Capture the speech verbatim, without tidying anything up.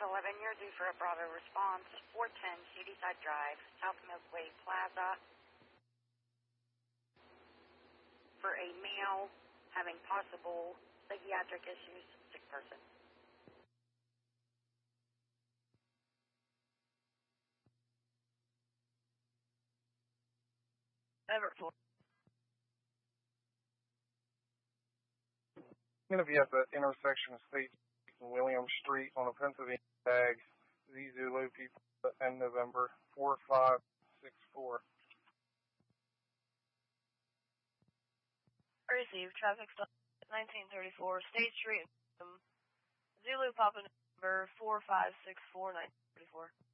eleven, you're due for a Bravo response, four ten Shadyside Drive, South Millway Plaza, for a male having possible psychiatric issues, sick person. Everett four. I'm going to be at the intersection of State and William Street on a Pennsylvania tag, Z Zulu people, end November four five six four. Received. Traffic stop nineteen thirty-four State Street. Um, Zulu Papa number four five six four nineteen thirty-four.